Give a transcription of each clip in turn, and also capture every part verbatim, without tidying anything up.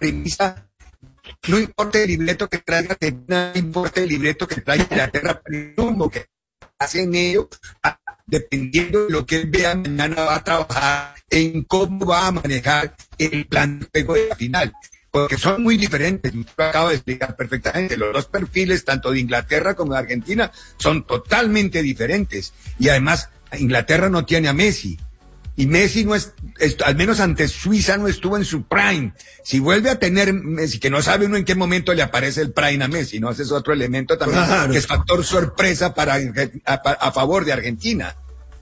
premisa, no importa el libreto que traiga, no importa el libreto que traiga Inglaterra, presumo que hacen ellos, dependiendo de lo que él vea, mañana va a trabajar en cómo va a manejar el plan de juego de la final. Porque son muy diferentes, yo acabo de explicar perfectamente, los dos perfiles, tanto de Inglaterra como de Argentina, son totalmente diferentes, y además Inglaterra no tiene a Messi, y Messi no es, es, al menos ante Suiza no estuvo en su prime. Si vuelve a tener Messi, que no sabe uno en qué momento le aparece el prime a Messi, ¿no? Ese es otro elemento también, claro, que es factor sorpresa para, a, a favor de Argentina.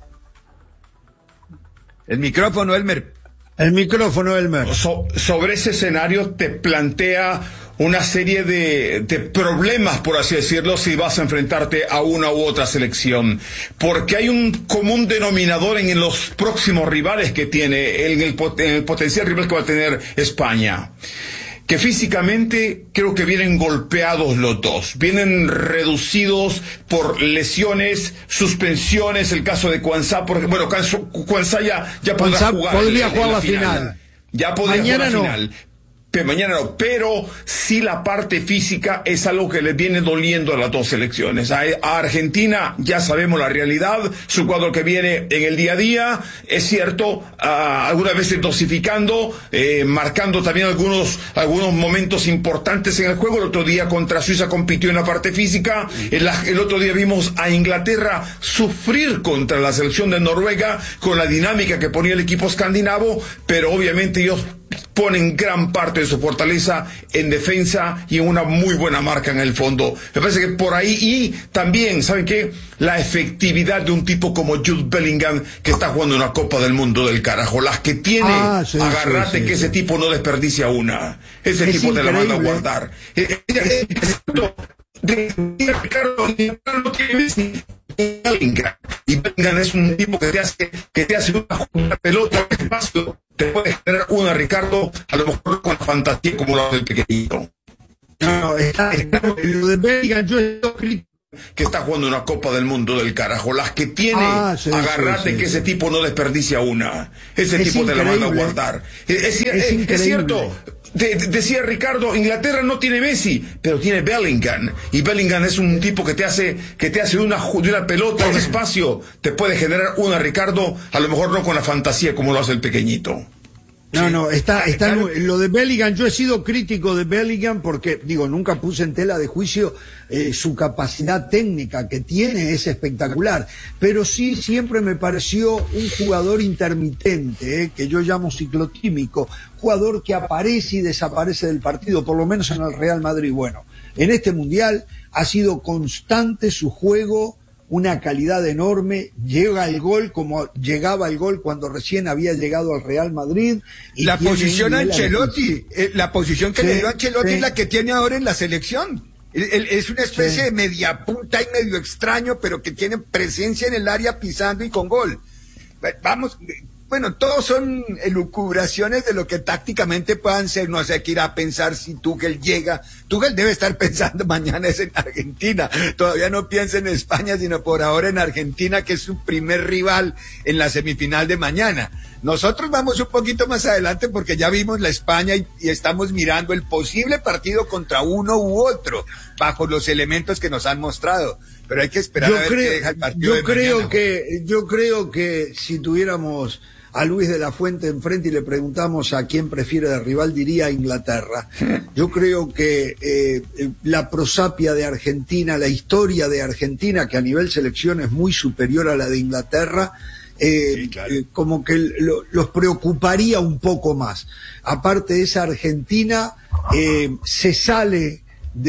El micrófono, Elmer. El micrófono, Elmer. So, sobre ese escenario te plantea una serie de, de problemas, por así decirlo, si vas a enfrentarte a una u otra selección. Porque hay un común denominador en los próximos rivales que tiene, en el, en el potencial rival que va a tener España. Que físicamente creo que vienen golpeados los dos, vienen reducidos por lesiones, suspensiones, el caso de Quansah, por ejemplo, bueno, Quansah ya, ya podrá jugar. Podría jugar la final. final. Ya podría Mañana jugar la no. final. Pero mañana no, pero sí la parte física es algo que le viene doliendo a las dos selecciones. A, a Argentina ya sabemos la realidad, su cuadro que viene en el día a día, es cierto, uh, algunas veces dosificando, eh, marcando también algunos, algunos momentos importantes en el juego. El otro día contra Suiza compitió en la parte física, el, el otro día vimos a Inglaterra sufrir contra la selección de Noruega con la dinámica que ponía el equipo escandinavo, pero obviamente ellos ponen gran parte de su fortaleza en defensa y en una muy buena marca en el fondo. Me parece que por ahí, y también, ¿saben qué? La efectividad de un tipo como Jude Bellingham, que está jugando una Copa del Mundo del carajo. Las que tiene, ah, sí, agárrate sí, sí, que sí. Ese tipo no desperdicia una. Ese es tipo te la manda a guardar. Eh, eh, eh, de, de Ricardo, no tiene Messi. Bellingham. Y Bellingham es un tipo que te hace, que te hace una, una pelota de espacio, te puede generar una, Ricardo, a lo mejor con fantasía como lo del pequeñito. No, no, está, está, lo de Bellingham, yo estoy que está jugando una Copa del Mundo del carajo. Las que tiene, ah, sí, agárrate sí, sí, que sí. Ese tipo no desperdicia una. Ese es tipo te la manda a guardar. Es, es, es, es, es cierto. De, de, decía Ricardo, Inglaterra no tiene Messi, pero tiene Bellingham, y Bellingham es un tipo que te hace, que te hace una, de una pelota en espacio, te puede generar una, Ricardo, a lo mejor no con la fantasía como lo hace el pequeñito. No, sí. no, está, está lo de Bellingham. Yo he sido crítico de Bellingham porque, digo, nunca puse en tela de juicio eh, su capacidad técnica que tiene, es espectacular. Pero sí, siempre me pareció un jugador intermitente, eh, que yo llamo ciclotímico, jugador que aparece y desaparece del partido, por lo menos en el Real Madrid. Bueno, en este Mundial ha sido constante su juego, una calidad enorme, llega el gol como llegaba el gol cuando recién había llegado al Real Madrid. Y la posición a Ancelotti, eh, la posición que sí, le dio a Ancelotti sí. es la que tiene ahora en la selección. Él, él, es una especie sí. de media punta y medio extraño, pero que tiene presencia en el área pisando y con gol. Vamos, bueno, todos son elucubraciones de lo que tácticamente puedan ser. No sé qué irá a pensar si Tuchel llega. Tuchel debe estar pensando mañana es en Argentina. Todavía no piensa en España, sino por ahora en Argentina, que es su primer rival en la semifinal de mañana. Nosotros vamos un poquito más adelante porque ya vimos la España y, y estamos mirando el posible partido contra uno u otro, bajo los elementos que nos han mostrado. Pero hay que esperar yo a ver creo, qué deja el partido yo de creo mañana. que Yo creo que si tuviéramos a Luis de la Fuente enfrente y le preguntamos a quién prefiere de rival, diría Inglaterra. Yo creo que eh, la prosapia de Argentina, la historia de Argentina, que a nivel selección es muy superior a la de Inglaterra, eh, sí, claro. eh, como que lo, los preocuparía un poco más. Aparte de esa Argentina, eh, se sale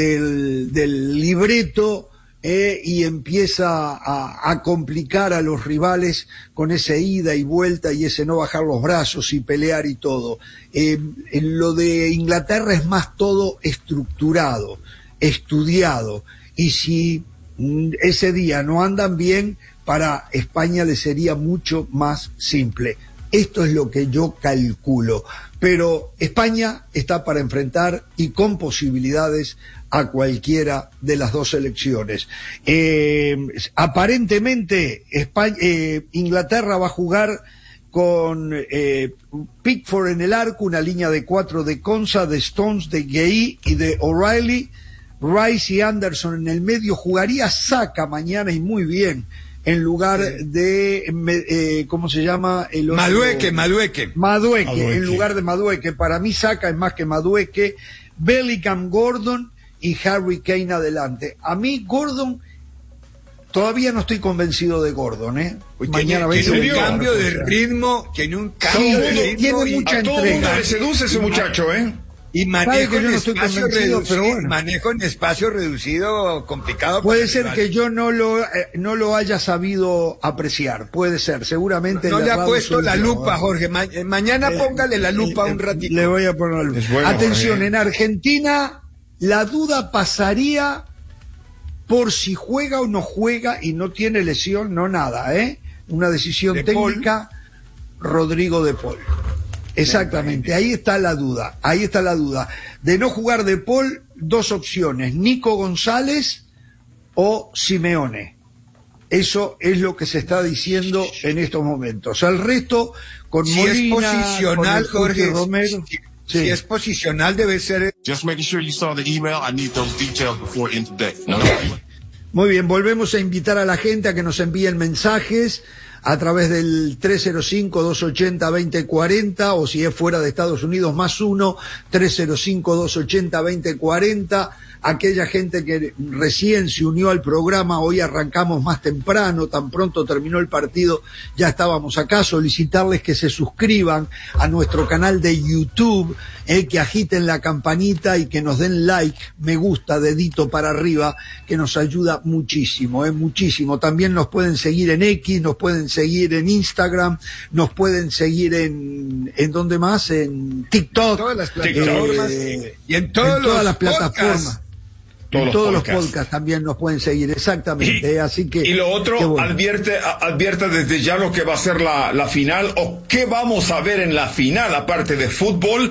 del, del libreto Eh, y empieza a, a complicar a los rivales con ese ida y vuelta y ese no bajar los brazos y pelear y todo. Eh, en lo de Inglaterra es más todo estructurado, estudiado, y si mm, ese día no andan bien, para España le sería mucho más simple. Esto es lo que yo calculo, pero España está para enfrentar y con posibilidades a cualquiera de las dos selecciones. Eh, aparentemente España, eh, Inglaterra va a jugar con eh, Pickford en el arco, una línea de cuatro de Konsa, de Stones, de Gay y de O'Reilly, Rice y Anderson en el medio. Jugaría Saka mañana y muy bien en lugar de eh, ¿cómo se llama? El otro... Madueque, Madueque. Madueque, Madueque, en lugar de Madueque. Para mí Saka es más que Madueque. Bellingham, Gordon y Harry Kane adelante. A mí Gordon, todavía no estoy convencido de Gordon, ¿eh? Pues mañana tiene, tiene un serio, cambio de ritmo, tiene un cambio Sí, de ritmo. tiene y mucha a todo el mundo entrega. le seduce ese muchacho, ¿eh? Y manejo que yo en no estoy espacio convencido, reducido, pero bueno. manejo en espacio reducido complicado. Puede para ser el que yo no lo eh, no lo haya sabido apreciar, puede ser, seguramente. No el le ha errado puesto soy la yo, lupa, ¿eh? Jorge. Ma eh, mañana póngale la lupa Eh, un ratito. Le voy a poner la lupa. Es bueno, Atención, Jorge. en Argentina la duda pasaría por si juega o no juega y no tiene lesión, no nada, ¿eh? Una decisión De técnica, Rodrigo de Paul. Exactamente, ahí está la duda, ahí está la duda. De no jugar de Paul, dos opciones, Nico González o Simeone. Eso es lo que se está diciendo en estos momentos. Al resto, con Si Molina, es posicional, con el Tuti Jorge, Romero. si, Sí. si es posicional debe ser... Just making sure you saw the email. I need those details before end today. No. Muy bien, volvemos a invitar a la gente a que nos envíen mensajes a través del tres cero cinco, dos ochenta, veinte cuarenta, o si es fuera de Estados Unidos, más uno, tres cero cinco, dos ochenta, veinte cuarenta. Aquella gente que recién se unió al programa, hoy arrancamos más temprano, tan pronto terminó el partido, ya estábamos acá. Solicitarles que se suscriban a nuestro canal de YouTube, eh, que agiten la campanita y que nos den like, me gusta, dedito para arriba, que nos ayuda muchísimo, eh, muchísimo. También nos pueden seguir en X, nos pueden seguir en Instagram, nos pueden seguir en, ¿en dónde más? En TikTok. En todas las plataformas. eh, y en, todos en todas los las plataformas. podcasts. Todos en los todos podcasts. los podcasts también nos pueden seguir, exactamente. Y, así que, y lo otro, qué bueno. advierte, a- advierte desde ya lo que va a ser la, la final, o qué vamos a ver en la final, aparte de fútbol,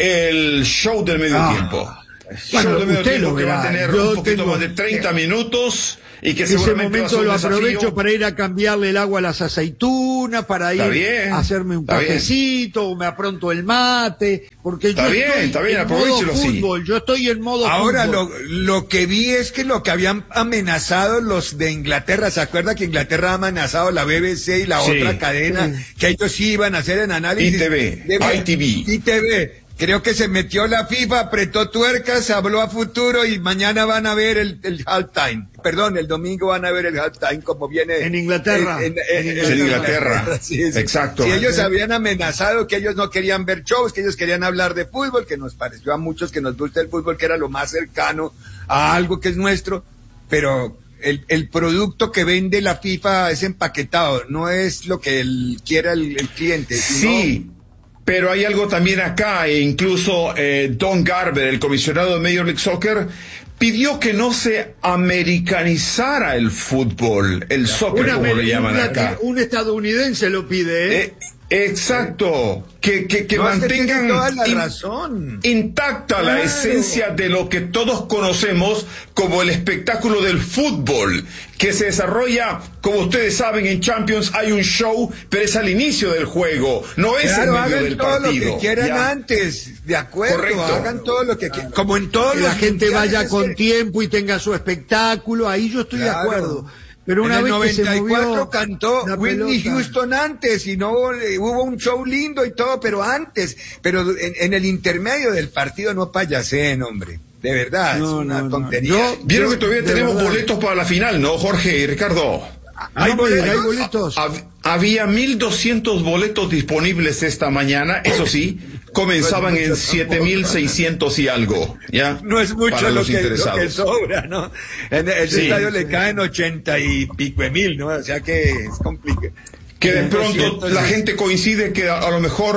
el show del medio Ah, tiempo. bueno, show del medio usted tiempo lo que va a verá. tener Yo un poquito tengo- más de treinta minutos y que Ese seguramente va a ser momento un lo desafío. aprovecho para ir a cambiarle el agua a las aceitunas, para ir Está bien, a hacerme un está bien. cafecito, o me apronto el mate, porque Está yo bien, estoy está bien, en modo aprovechelo, sí. fútbol, yo estoy en modo Ahora fútbol. lo, lo que vi es que lo que habían amenazado los de Inglaterra, ¿se acuerda que Inglaterra ha amenazado la B B C y la Sí. otra cadena Sí. que ellos sí iban a hacer en análisis? I T V, de- I T V. I T V. Creo que se metió la FIFA, apretó tuercas, habló a futuro y mañana van a ver el, el halftime. Perdón, el domingo van a ver el halftime como viene. En Inglaterra. En, en- en- En en Inglaterra. Sí, sí. Exacto. Si ellos habían amenazado que ellos no querían ver shows, que ellos querían hablar de fútbol, que nos pareció a muchos que nos gusta el fútbol, que era lo más cercano a algo que es nuestro, pero el, el producto que vende la FIFA es empaquetado, no es lo que el, quiera el, el cliente. sino- Sí, pero hay algo también acá, e incluso eh, Don Garber, el comisionado de Major League Soccer, pidió que no se americanizara el fútbol, el soccer, Un como amer- le llaman un acá. lati- un estadounidense lo pide, ¿eh? Eh, exacto, que, que, que No, es que tiene mantengan toda la in- razón. intacta la Claro. esencia de lo que todos conocemos como el espectáculo del fútbol, que se desarrolla, como ustedes saben, en Champions hay un show, pero es al inicio del juego, no es Claro, en medio hagan del todo partido. lo que quieran ¿ya? antes, de acuerdo, Correcto. hagan todo lo que quieran, como en todos que los la gente mundiales, vaya es con que- tiempo y tenga su espectáculo, ahí yo estoy de Claro. acuerdo. Pero una en el vez que se noventa y cuatro movió cantó la Whitney pelota. Houston antes y no eh, hubo un show lindo y todo, pero antes, pero en, en el intermedio del partido no payaseen, hombre, de verdad, No, es una no, no. tontería. Yo- Vieron que todavía De tenemos verdad. boletos para la final, ¿no, Jorge y Ricardo? Hay ¿Hay boletos, hay boletos? boletos. Hab- Había mil doscientos boletos disponibles esta mañana, eso sí, comenzaban en siete mil seiscientos y algo, ¿ya? No es mucho Para lo los que, lo interesados. que sobra, ¿no? En el Sí. estadio le caen ochenta y pico de mil, ¿no? O sea que es complicado. Que de Mil pronto doscientos, la sí. gente coincide que a, a lo mejor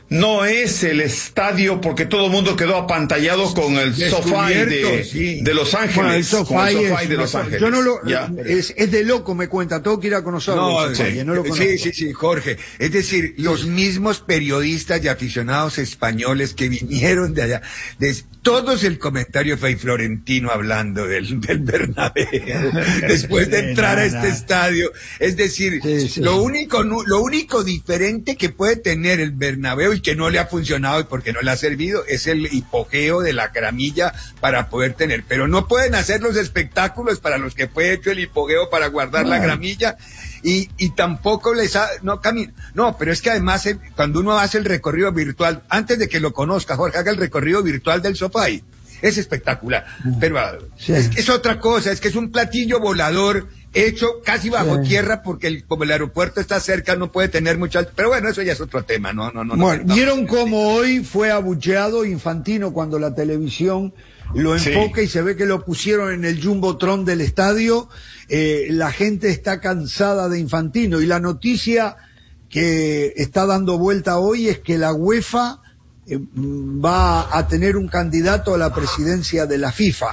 no es el estadio porque todo el mundo quedó apantallado con el SoFi de, sí. de Los Ángeles. Bueno, el SoFi, el SoFi de Los Ángeles. Yo no lo, es, es de loco, me cuenta, tengo que ir a conocerlo. No, sí, no lo sí, sí, sí, Jorge. Es decir, los mismos periodistas y aficionados españoles que vinieron de allá, de, todos el comentario fue Florentino hablando del, del Bernabéu, después de entrar a este estadio. Es decir, sí, sí. lo único, lo único diferente que puede tener el Bernabéu y que no le ha funcionado y porque no le ha servido es el hipogeo de la gramilla para poder tener, pero no pueden hacer los espectáculos para los que fue hecho el hipogeo para guardar no. la gramilla y, y tampoco les ha, no camina, no, pero es que además eh, cuando uno hace el recorrido virtual, antes de que lo conozca, Jorge, haga el recorrido virtual del SoFi, es espectacular, pero sí. es, es otra cosa, es que es un platillo volador hecho casi bajo sí. tierra porque el, como el aeropuerto está cerca no puede tener mucho, pero bueno, eso ya es otro tema, no, no, no. Bueno, no, vieron no, cómo no, hoy fue abucheado Infantino cuando la televisión lo enfoca sí. y se ve que lo pusieron en el jumbotron del estadio. Eh, la gente está cansada de Infantino y la noticia que está dando vuelta hoy es que la UEFA eh, va a tener un candidato a la presidencia de la FIFA.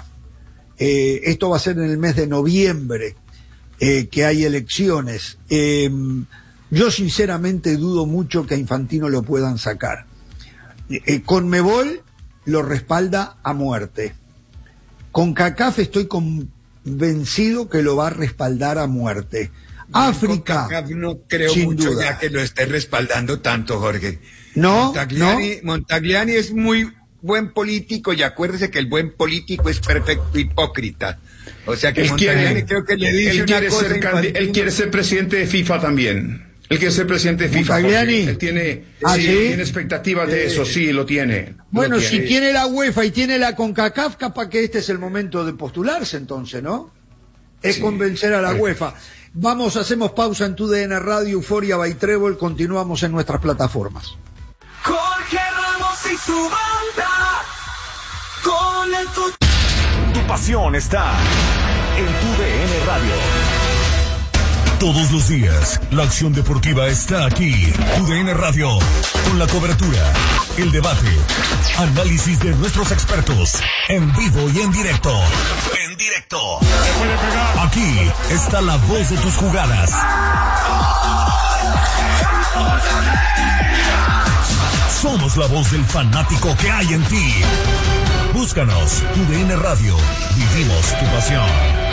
Eh, esto va a ser en el mes de noviembre. Eh, que hay elecciones. Eh, yo sinceramente dudo mucho que a Infantino lo puedan sacar. Eh, Conmebol lo respalda a muerte. Con CACAF estoy convencido que lo va a respaldar a muerte. África, no creo sin mucho duda. ya que lo esté respaldando tanto, Jorge. No, Montagliani, no. Montagliani es muy buen político y acuérdese que el buen político es perfecto hipócrita. O sea que él Montagliani quiere, creo que le dice él una quiere cosa ser candi- él quiere ser presidente de FIFA también. Él quiere ser presidente de FIFA. Montagliani. Él tiene, ¿Ah, sí, sí? tiene expectativas de Eh, eso, sí, lo tiene. Bueno, lo si tiene. tiene la UEFA y tiene la CONCACAF, capaz que este es el momento de postularse entonces, ¿no? Es sí. convencer a la Sí. UEFA. Vamos, hacemos pausa en tu D N Radio, Euforia by Trébol, continuamos en nuestras plataformas. Jorge Ramos y su banda con el tu... Tu pasión está en tu D N Radio. Todos los días, la acción deportiva está aquí. Tu D N Radio, con la cobertura, el debate, análisis de nuestros expertos, en vivo y en directo. En directo. Aquí está la voz de tus jugadas. Somos la voz del fanático que hay en ti. Búscanos, Tu D N Radio. Vivimos tu pasión.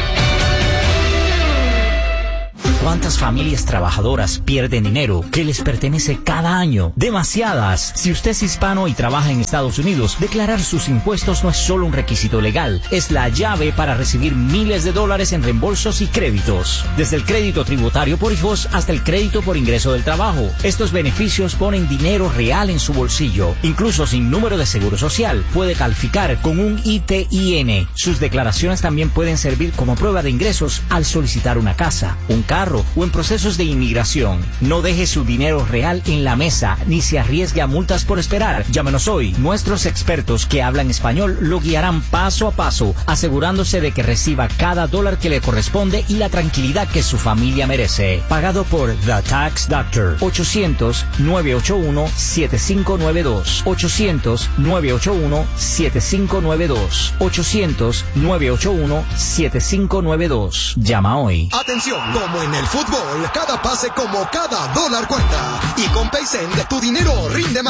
¿Cuántas familias trabajadoras pierden dinero que les pertenece cada año? Demasiadas. Si usted es hispano y trabaja en Estados Unidos, declarar sus impuestos no es solo un requisito legal, es la llave para recibir miles de dólares en reembolsos y créditos. Desde el crédito tributario por hijos hasta el crédito por ingreso del trabajo. Estos beneficios ponen dinero real en su bolsillo. Incluso sin número de seguro social, puede calificar con un I T I N. Sus declaraciones también pueden servir como prueba de ingresos al solicitar una casa, un carro o en procesos de inmigración. No deje su dinero real en la mesa ni se arriesgue a multas por esperar. Llámenos hoy. Nuestros expertos que hablan español lo guiarán paso a paso, asegurándose de que reciba cada dólar que le corresponde y la tranquilidad que su familia merece. Pagado por The Tax Doctor. ochocientos, nueve ocho uno, siete cinco nueve dos. ochocientos, nueve ocho uno, siete cinco nueve dos. ochocientos, nueve ocho uno, siete cinco nueve dos. Llama hoy. Atención, como en el fútbol, cada pase como cada dólar cuenta. Y con Paycent, tu dinero rinde más.